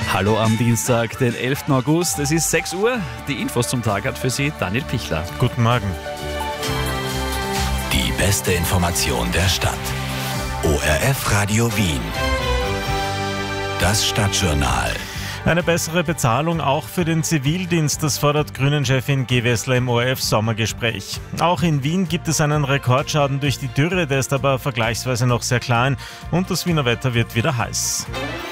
Hallo am Dienstag, den 11. August. Es ist 6 Uhr. Die Infos zum Tag hat für Sie Daniel Pichler. Guten Morgen. Die beste Information der Stadt. ORF Radio Wien. Das Stadtjournal. Eine bessere Bezahlung auch für den Zivildienst, das fordert Grünen-Chefin Gewessler im ORF-Sommergespräch. Auch in Wien gibt es einen Rekordschaden durch die Dürre, der ist aber vergleichsweise noch sehr klein und das Wiener Wetter wird wieder heiß.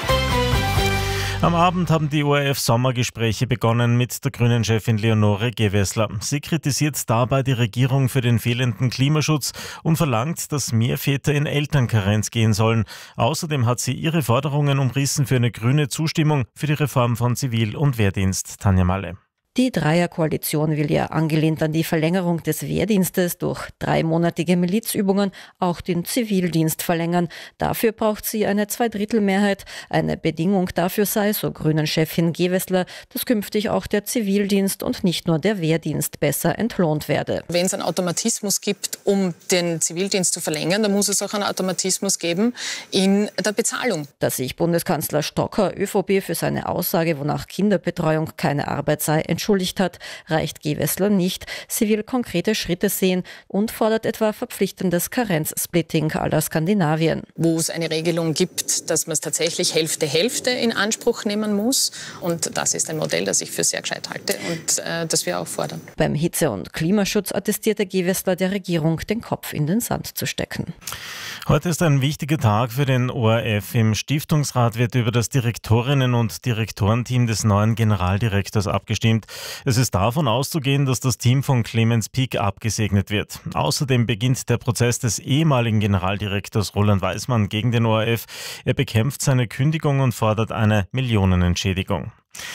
Am Abend haben die ORF-Sommergespräche begonnen mit der Grünen-Chefin Leonore Gewessler. Sie kritisiert dabei die Regierung für den fehlenden Klimaschutz und verlangt, dass mehr Väter in Elternkarenz gehen sollen. Außerdem hat sie ihre Forderungen umrissen für eine grüne Zustimmung für die Reform von Zivil- und Wehrdienst. Tanja Malle. Die Dreierkoalition will ja angelehnt an die Verlängerung des Wehrdienstes durch 3-monatige Milizübungen auch den Zivildienst verlängern. Dafür braucht sie eine Zweidrittelmehrheit. Eine Bedingung dafür sei, so Grünen-Chefin Gewessler, dass künftig auch der Zivildienst und nicht nur der Wehrdienst besser entlohnt werde. Wenn es einen Automatismus gibt, um den Zivildienst zu verlängern, dann muss es auch einen Automatismus geben in der Bezahlung. Dass sich Bundeskanzler Stocker ÖVP für seine Aussage, wonach Kinderbetreuung keine Arbeit sei, entschuldigt hat, reicht Gewessler nicht. Sie will konkrete Schritte sehen und fordert etwa verpflichtendes Karenzsplitting à la Skandinavien. Wo es eine Regelung gibt, dass man es tatsächlich Hälfte in Anspruch nehmen muss. Und das ist ein Modell, das ich für sehr gescheit halte und das wir auch fordern. Beim Hitze- und Klimaschutz attestierte Gewessler der Regierung, den Kopf in den Sand zu stecken. Heute ist ein wichtiger Tag für den ORF. Im Stiftungsrat wird über das Direktorinnen- und Direktorenteam des neuen Generaldirektors abgestimmt. Es ist davon auszugehen, dass das Team von Clemens Pick abgesegnet wird. Außerdem beginnt der Prozess des ehemaligen Generaldirektors Roland Weismann gegen den ORF. Er bekämpft seine Kündigung und fordert eine Millionenentschädigung.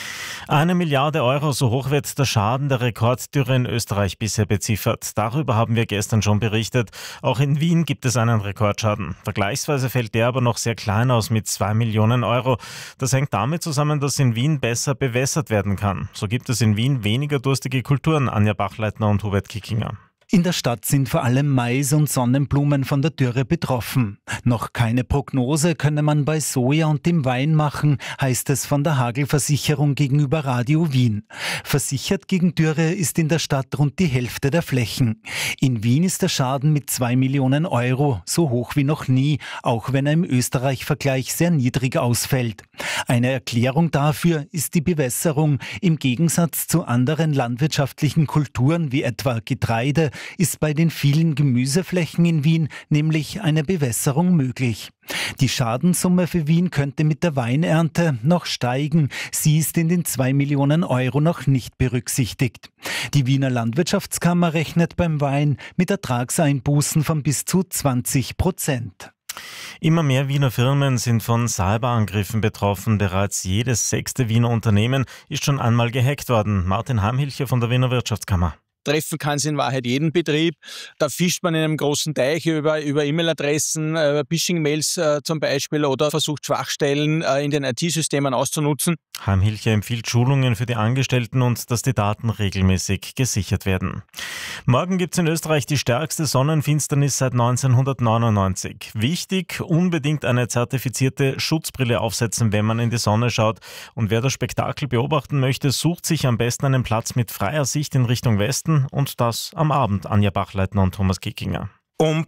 1 Milliarde Euro, so hoch wird der Schaden der Rekorddürre in Österreich bisher beziffert. Darüber haben wir gestern schon berichtet. Auch in Wien gibt es einen Rekordschaden. Vergleichsweise fällt der aber noch sehr klein aus mit 2 Millionen Euro. Das hängt damit zusammen, dass in Wien besser bewässert werden kann. So gibt es in Wien weniger durstige Kulturen. Anja Bachleitner und Hubert Kickinger. In der Stadt sind vor allem Mais und Sonnenblumen von der Dürre betroffen. Noch keine Prognose könne man bei Soja und dem Wein machen, heißt es von der Hagelversicherung gegenüber Radio Wien. Versichert gegen Dürre ist in der Stadt rund die Hälfte der Flächen. In Wien ist der Schaden mit 2 Millionen Euro so hoch wie noch nie, auch wenn er im Österreich-Vergleich sehr niedrig ausfällt. Eine Erklärung dafür ist die Bewässerung. Im Gegensatz zu anderen landwirtschaftlichen Kulturen wie etwa Getreide ist bei den vielen Gemüseflächen in Wien nämlich eine Bewässerung möglich. Die Schadenssumme für Wien könnte mit der Weinernte noch steigen. Sie ist in den 2 Millionen Euro noch nicht berücksichtigt. Die Wiener Landwirtschaftskammer rechnet beim Wein mit Ertragseinbußen von bis zu 20%. Immer mehr Wiener Firmen sind von Cyberangriffen betroffen. Bereits jedes 6. Wiener Unternehmen ist schon einmal gehackt worden. Martin Heimhilcher von der Wiener Wirtschaftskammer. Treffen kann es in Wahrheit jeden Betrieb. Da fischt man in einem großen Teich über E-Mail-Adressen, Phishing-Mails zum Beispiel oder versucht Schwachstellen in den IT-Systemen auszunutzen. Heimhilcher empfiehlt Schulungen für die Angestellten und dass die Daten regelmäßig gesichert werden. Morgen gibt es in Österreich die stärkste Sonnenfinsternis seit 1999. Wichtig, unbedingt eine zertifizierte Schutzbrille aufsetzen, wenn man in die Sonne schaut. Und wer das Spektakel beobachten möchte, sucht sich am besten einen Platz mit freier Sicht in Richtung Westen und das am Abend. Anja Bachleitner und Thomas Kickinger. Um